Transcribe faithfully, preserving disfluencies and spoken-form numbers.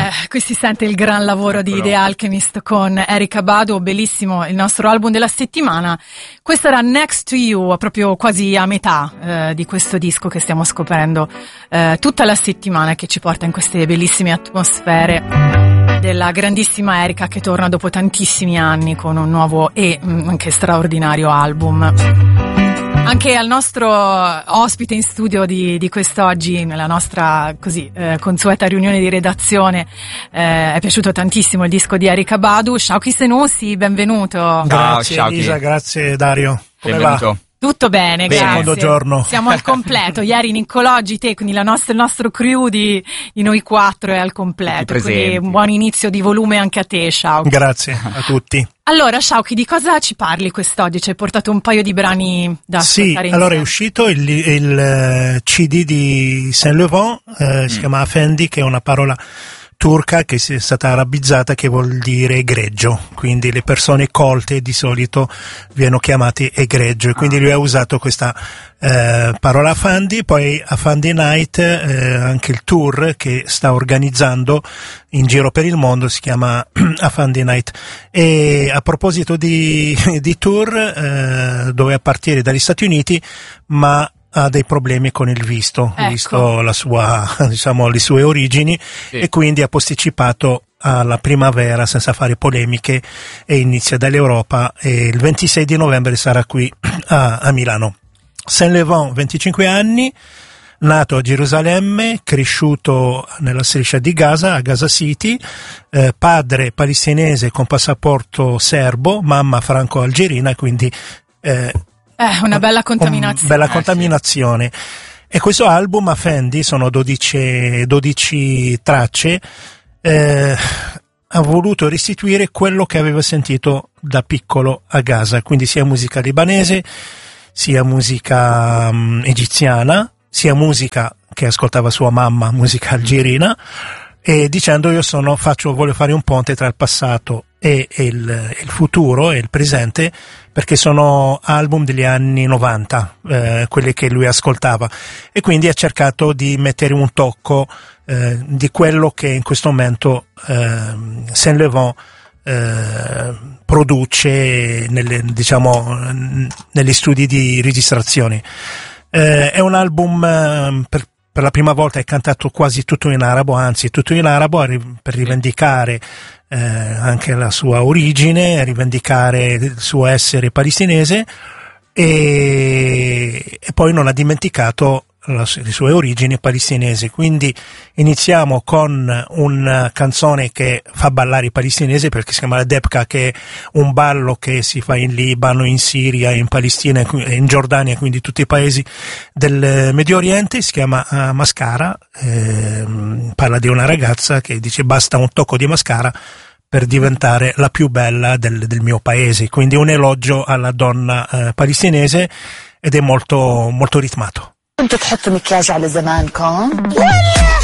Eh, qui si sente il gran lavoro di Però. The Alchemist con Erykah Badu, bellissimo il nostro album della settimana. Questo era Next to You, proprio quasi a metà eh, di questo disco che stiamo scoprendo eh, tutta la settimana, che ci porta in queste bellissime atmosfere della grandissima Erykah, che torna dopo tantissimi anni con un nuovo e mh, anche straordinario album. Anche al nostro ospite in studio di, di quest'oggi, nella nostra così eh, consueta riunione di redazione, eh, è piaciuto tantissimo il disco di Erykah Badu. Shauki Senussi, benvenuto. Ciao, Grazie Shauki. Elisa, grazie Dario. Come Benvenuto. va? Tutto bene, Bene. grazie. Secondo giorno. Siamo al completo. Ieri Niccolò, G T, quindi la nostra, il nostro crew di, di noi quattro è al completo. Tutti Quindi presenti. un buon inizio di volume anche a te, Shauki. Grazie a tutti. Allora, Shauki, di cosa ci parli quest'oggi? Ci hai portato un paio di brani da Sì, ascoltare allora è insieme. uscito il, il eh, C D di Saint Laurent, eh, si chiama Effendi, che è una parola turca che è stata arabizzata, che vuol dire egregio, quindi le persone colte di solito vengono chiamate egregio, e quindi lui ha usato questa eh, parola Effendi. Poi Effendi Night, eh, anche il tour che sta organizzando in giro per il mondo si chiama Effendi Night. E a proposito di, di tour, eh, doveva partire dagli Stati Uniti, ma ha dei problemi con il visto, Ecco. visto la sua, diciamo, le sue origini, Sì. e quindi ha posticipato alla primavera senza fare polemiche, e inizia dall'Europa, e il ventisei di novembre sarà qui a, a Milano. Saint Laurent, venticinque anni, nato a Gerusalemme, cresciuto nella striscia di Gaza, a Gaza City, eh, padre palestinese con passaporto serbo, mamma franco-algerina, quindi eh, Eh, una bella contaminazione. un- bella Eh, sì. contaminazione. E questo album Effendi, sono dodici, dodici tracce, eh, ha voluto restituire quello che aveva sentito da piccolo a Gaza, quindi sia musica libanese, sia musica um, egiziana, sia musica che ascoltava sua mamma, musica algerina, e dicendo io sono, faccio, voglio fare un ponte tra il passato e, e il, il futuro e il presente, perché sono album degli anni novanta, eh, quelli che lui ascoltava, e quindi ha cercato di mettere un tocco eh, di quello che in questo momento eh, Saint Laurent eh, produce nelle, diciamo, negli studi di registrazione. Eh, è un album eh, per Per la prima volta è cantato quasi tutto in arabo, anzi tutto in arabo, per rivendicare eh, anche la sua origine, rivendicare il suo essere palestinese, e, e poi non ha dimenticato la, le sue origini palestinesi. Quindi iniziamo con una canzone che fa ballare i palestinesi, perché si chiama la Debka, che è un ballo che si fa in Libano, in Siria, in Palestina e in Giordania, quindi tutti i paesi del Medio Oriente. Si chiama uh, Mascara, eh, parla di una ragazza che dice basta un tocco di mascara per diventare la più bella del, del mio paese, quindi un elogio alla donna eh, palestinese, ed è molto molto ritmato. كنت تحط مكياج على زمانكم؟